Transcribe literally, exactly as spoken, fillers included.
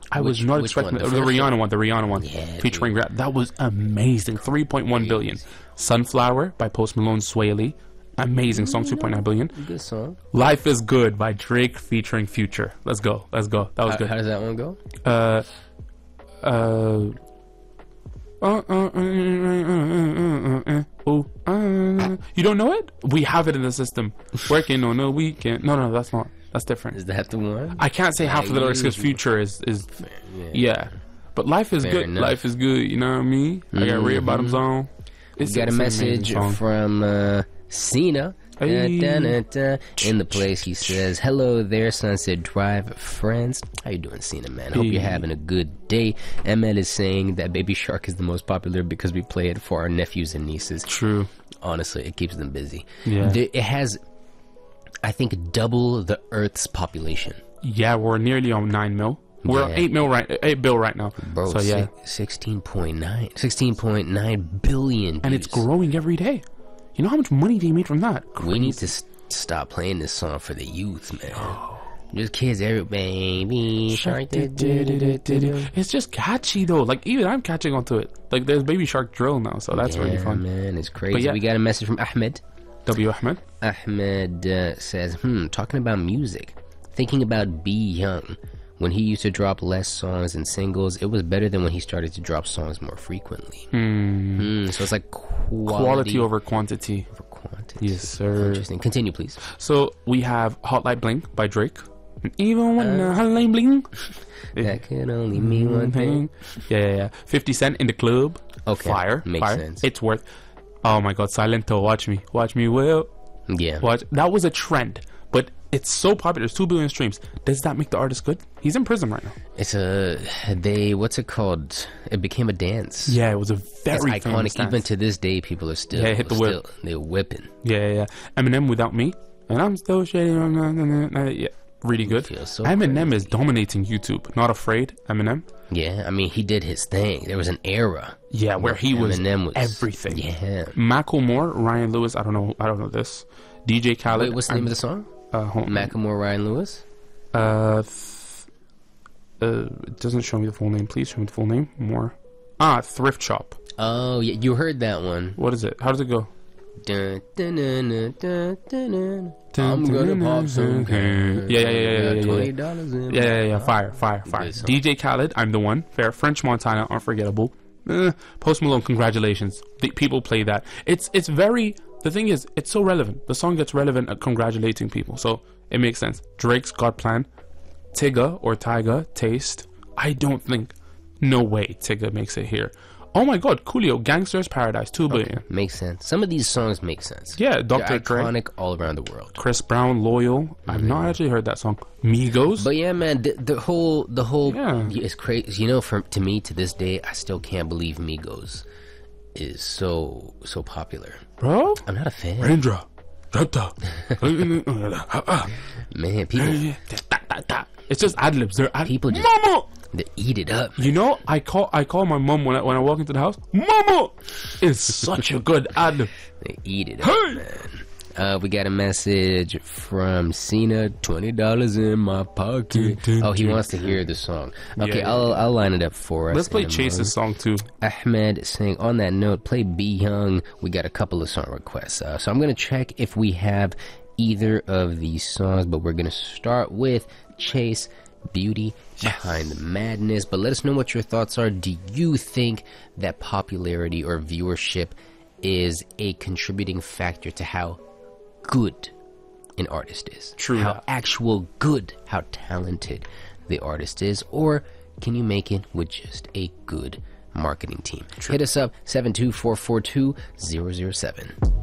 I Which- was not which expecting one? the, The the first Rihanna one? one, the Rihanna one, Yeah, featuring dude. rap. That was amazing. three point one billion. Sunflower by Post Malone, Sway Lee. Amazing song, two point nine billion. Good song. Life is Good by Drake featuring Future. Let's go. Let's go. That was How, good. how does that one go? Uh, uh, uh, uh, uh, uh, uh, uh, oh, uh, you don't know it? We have it in the system. Working on a weekend. No, no, that's not. That's different. Is that the one? I can't say half of the lyrics because you- Future is is Yeah. yeah. But life is Fair good. enough. Life is good. You know what I mean? I got Red Bottoms on. We It's got a it's an amazing message song. from uh, Cena. Hey. Da, da, da, da. In the place, he says, "Hello there, Sunset Drive friends. How you doing, Cena, man? Hope you're Hey. having a good day." M L is saying that Baby Shark is the most popular because we play it for our nephews and nieces. True. Honestly, it keeps them busy. Yeah. The- it has, I think, double the Earth's population. Yeah, we're nearly on nine mil. We're Yeah. eight mil right, eight bill right now. Bro, so yeah, sixteen point nine, sixteen point nine billion. and it's views. growing every day. You know how much money they made from that? We need to s- stop playing this song for the youth, man. Just kids, every baby shark. do, do, do, do, do, do. It's just catchy though. Like even I'm catching onto it. Like there's Baby Shark drill now, so that's Yeah, really fun. man, it's crazy. yeah. We got a message from Ahmed. W Ahmed. Ahmed uh, says, "Hmm, talking about music, thinking about B Young. When he used to drop less songs and singles, it was better than when he started to drop songs more frequently. Hmm. So it's like quality, Quality over quantity. over quantity. Yes, sir. Interesting. Continue, please. So we have Hot Light Bling by Drake. And even when Uh, the Hot Light Bling. That could only mean one thing. Yeah, yeah, yeah. fifty Cent in the club. Okay, Fire. makes fire. sense. It's worth. Oh my God, Silento, watch me, watch me, Will. Yeah. Watch. That was a trend, but it's so popular. It's two billion streams. Does that make the artist good? He's in prison right now. It's a they. What's it called? It became a dance. Yeah, it was a very It's famous iconic. dance. Even to this day, people are still. Yeah, hit the still, whip. They're whipping. Yeah, yeah, yeah. Eminem Without Me, and I'm still shady. Yeah, really good. Feels so Eminem is dominating YouTube. Not Afraid. Eminem. Yeah, I mean, he did his thing. There was an era. Yeah, where he was, Eminem was everything. Yeah. Macklemore, Ryan Lewis. I don't know. I don't know this. D J Khaled. Wait, what's the name of the song? Uh, hold on. Macklemore, Ryan Lewis. Uh, th- uh, it doesn't show me the full name. Please show me the full name. More. Ah, Thrift Shop. Oh, yeah, you heard that one. What is it? How does it go? Dun, dun, dun, dun, dun, dun, dun. I'm gonna pop some. Yeah, yeah, yeah, yeah, yeah, yeah. Twenty dollars in. Yeah, yeah, yeah. Fire, fire, fire. Good song. D J Khaled, I'm the one. Fair. French Montana, unforgettable. Eh, Post Malone, congratulations. The people play that. It's it's very. The thing is, it's so relevant. The song gets relevant at congratulating people, so it makes sense. Drake's God Plan, Tigga or Tyga, Taste. I don't think. No way, Tigga makes it here. Oh my God, Coolio, Gangster's Paradise, two billion. Makes sense. Some of these songs make sense. Yeah, Doctor They're Dre, iconic all around the world. Chris Brown, Loyal. I've not actually heard that song. Migos. But yeah, man, the, the whole the whole Yeah. it's crazy. You know, for to me to this day, I still can't believe Migos is so so popular. Bro, I'm not a fan, Raindra, Jota. man. People It's just ad libs. They're ad- People just- Mama. they eat it up. You know, I call I call my mom when I when I walk into the house. Mama, it's such a good ad lib. They eat it up, Hey! man. Uh, we got a message from Cena. Twenty dollars in my pocket. Dun, dun, Oh, he dun. wants to hear the song. Okay, Yeah, I'll yeah. I'll line it up for us. Let's play in a Chase's song too. Ahmed saying, on that note, play B Young. We got a couple of song requests. Uh, so I'm going to check if we have either of these songs, but we're going to start with Chase, Beauty Behind the Madness. But let us know what your thoughts are. Do you think that popularity or viewership is a contributing factor to how good an artist is? True How that. actual good, how talented the artist is? Or can you make it with just a good marketing team? Hit us up, seven two four four two zero zero seven.